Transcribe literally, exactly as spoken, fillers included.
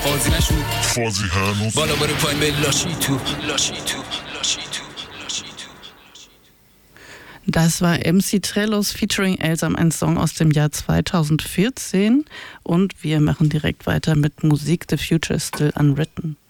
قاضی نشو فازی هنوز بالا برو پایین به لاشی تو لاشی تو لاشی تو. Das war M C Trellos featuring Elsam, ein Song aus dem Jahr zweitausendvierzehn. Und wir machen direkt weiter mit Musik. The Future is Still Unwritten.